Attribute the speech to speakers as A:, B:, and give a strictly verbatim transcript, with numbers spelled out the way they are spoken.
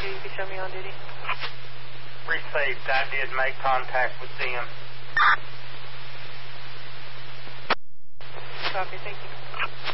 A: two, you can show me on duty.
B: Received. I did make contact with them.
A: Copy, thank you.